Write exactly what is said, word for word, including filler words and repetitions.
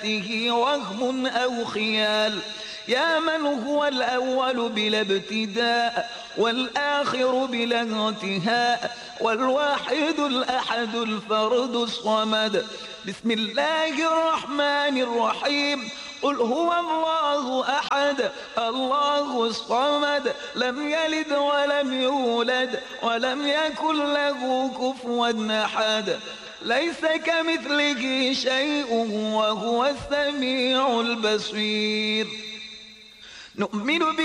وهم أو خيال. يا من هو الأول بلا ابتداء والآخر بلا انتهاء والواحد الأحد الفرد الصمد. بسم الله الرحمن الرحيم. قل هو الله أحد الله الصمد لم يلد ولم يولد ولم يكن له كفوا أحد. ليس كمثله شيء وهو السميع البصير. نؤمن